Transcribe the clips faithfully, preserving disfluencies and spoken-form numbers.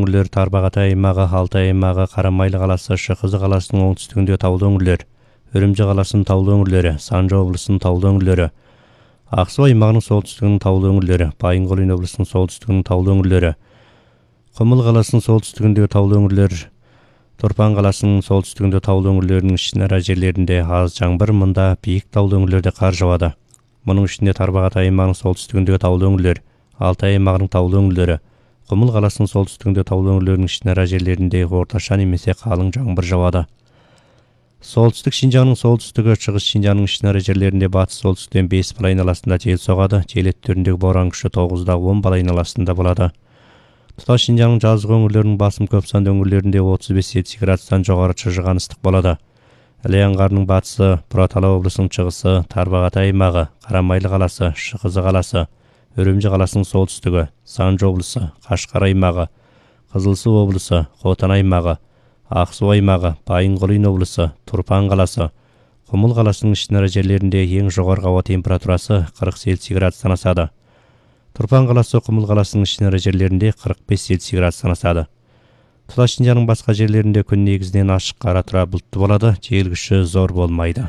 өңірлер Тарбағатай аймағы, Алтай аймағы, Қарамайлы қаласы, Шықызы қаласының оңтүстігінде таулы өңірлер, Үрімжі қаласының таулы өңірлері, Санжы облысының таулы өңірлері, Ақсу аймағының солтүстігінің таулы өңірлері, Байынқол облысының солтүстігінің таулы өңірлері, Құмыл қаласының солтүстігіндегі таулы өңірлер, Тұрпан қаласының солтүстігінде таулы өңірлерінің ішінара жерлерінде аз жаңбыр, мұнда биік таулы өңірлерде қар жауады. Мұның ішінде Тарбағатай аймағының солтүстігіндегі таулы өңірлер, Алтай аймағының таулы өңірлері, Құмыл қаласының солтүстігінде таулы өңірлерінің ішінара жерлерінде орташа немесе қалың жаңбыр жауады. Солтүстік Шинжаңның солтүстігі, шығыс Шинжаңның ішінара жерлерінде батыс солтүстіктен бес бал айналасында жел соғады. Жел екпіні боран күші тоғыздан он бал айналасында болады. Тұтас Шинжаңның жазғы өңірлерінің басым көп санды өңірлерінде отыз бес жетпіс градустан жоғары шыжыған ыстық болады. Іле аңғарының батысы, Бұратала облысының шығысы, Тарбағатай аймағы, Қарамайлы қаласы, Шықызы қаласы, Үрімжі қаласының солтүстігі, Санжы облысы, Қашқар аймағы, Қызылсу облысы, Хотан аймағы, Ақсу аймағы, Байынқол облысы, Тұрпан қаласы, Құмыл қаласының ішінара жерлерінде ең жоғарғы ауа температурасы қырық цельсий градустан асады. Тұрпан қаласы, Құмыл қаласының ішінара жерлерінде қырық бес цельсий градустан асады. Тұтас Шинжаңның басқа жерлерінде күн негізінен ашық қара тұра бұлтты болады, жел күші зор болмайды.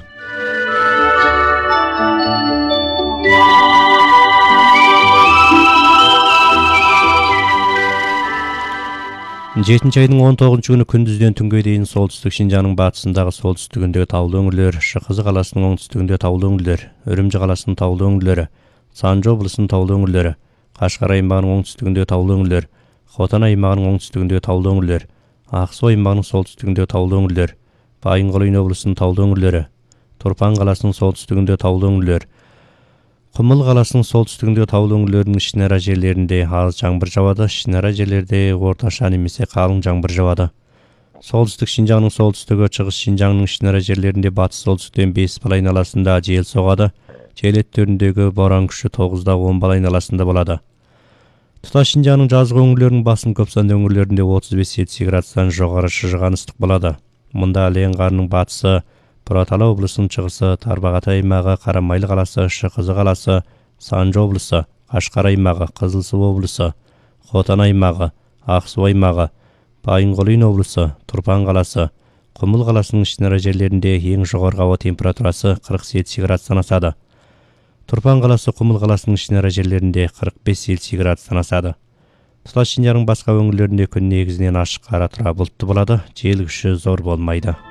жетінші айдың он тоғызыншы күні күндізден түнге дейін солтүстік Шинжаңның батысындағы солтүстігіндегі таулы өңірлер, Шықызы қаласының оңтүстігінде таулы өңірлер, Үрімжі қаласының таулы өңірлері, Санжы облысының таулы өңірлері, Қашқар аймағының оңтүстігінде таулы өңірлер, Хотан аймағының оңтүстігінде таулы өңірлер, Ақсу аймағының солтүстігінде таулы өңірлер, Байынқол облысының таулы өңірлері, Тұрпан қаласының солтүстігінде таулы өңірлер, Құмыл қаласының солтүстігінде таулы өңірлерінің ішінара жерлерінде аз жаңбыр жауады, ішінара жерлерде орташа немесе қалың жаңбыр жауады. Солтүстік Шинжаңның солтүстігі, шығыс Шинжаңның ішінара жерлерінде батыс солтүстіктен бес бал айналасында жел соғады. Жел екпіні боран күші тоғыздан он бал айналасында болады. Тұтас Шинжаңның жазғы өңірлерінің басым көп санды өңірлерінде отыз бес жетпіс градустан жоғары шыжыған ыстық болады. Мұнда Іле аңғарының батысы, Бұратала облысының шығысы, Тарбағатай аймағы, Қарамайлы қаласы, Шықызы қаласы, Санжы облысы, Қашқар аймағы, Қызылсу облысы, Хотан аймағы, Ақсу аймағы, Байынқол облысы, Тұрпан қаласы, Құмыл қаласының ішінара жерлерінде ең жоғарғы ауа температурасы қырық жеті градустан асады. Тұрпан қаласы, Құмыл қаласының ішінара жерлерінде қырық бес цельсий градустан асады. Тұтас Шинжаңның басқа өңірлерінде күн негізінен ашық қара тұра бұлтты болады, жел күші зор болмайды.